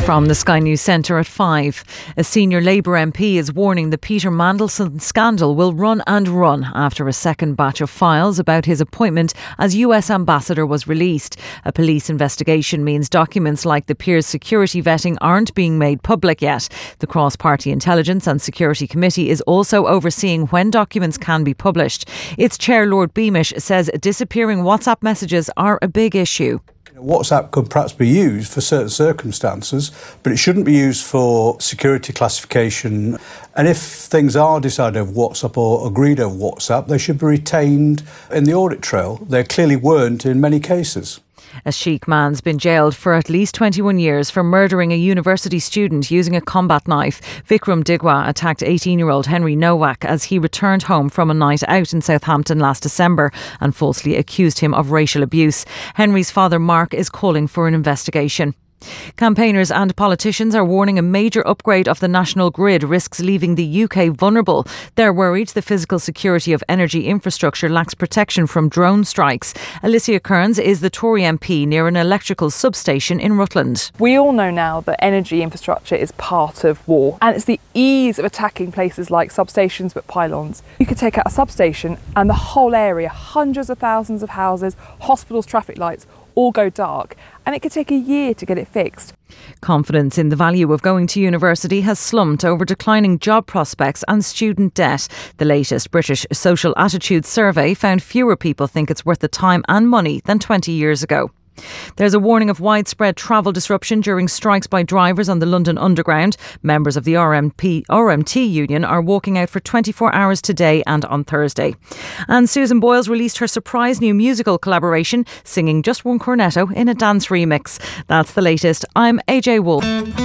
From the Sky News Centre at 5. A senior Labour MP is warning the Peter Mandelson scandal will run and run after a second batch of files about his appointment as US ambassador was released. A police investigation means documents like the peer's security vetting aren't being made public yet. The Cross-Party Intelligence and Security Committee is also overseeing when documents can be published. Its chair, Lord Beamish, says disappearing WhatsApp messages are a big issue. WhatsApp could perhaps be used for certain circumstances, but it shouldn't be used for security classification. And if things are decided over WhatsApp or agreed over WhatsApp, they should be retained in the audit trail. They clearly weren't in many cases. A Sheikh man's been jailed for at least 21 years for murdering a university student using a combat knife. Vikram Digwa attacked 18-year-old Henry Nowak as he returned home from a night out in Southampton last December and falsely accused him of racial abuse. Henry's father, Mark, is calling for an investigation. Campaigners and politicians are warning a major upgrade of the national grid risks leaving the UK vulnerable. They're worried the physical security of energy infrastructure lacks protection from drone strikes. Alicia Kearns is the Tory MP near an electrical substation in Rutland. We all know now that energy infrastructure is part of war, and it's the ease of attacking places like substations but pylons. You could take out a substation and the whole area, hundreds of thousands of houses, hospitals, traffic lights, all go dark, and it could take a year to get it fixed. Confidence in the value of going to university has slumped over declining job prospects and student debt. The latest British Social Attitudes survey found fewer people think it's worth the time and money than 20 years ago. There's a warning of widespread travel disruption during strikes by drivers on the London Underground. Members of the RMT union are walking out for 24 hours today and on Thursday. And Susan Boyle's released her surprise new musical collaboration, singing Just One Cornetto in a dance remix. That's the latest. I'm AJ Wolf.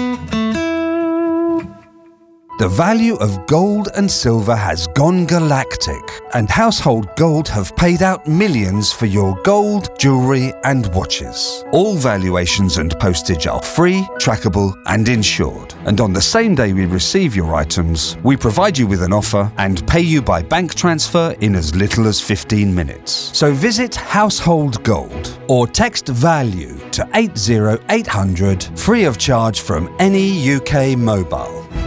The value of gold and silver has gone galactic, and Household Gold have paid out millions for your gold, jewellery and watches. All valuations and postage are free, trackable and insured. And on the same day we receive your items, we provide you with an offer and pay you by bank transfer in as little as 15 minutes. So visit Household Gold or text VALUE to 80800 free of charge from any UK mobile.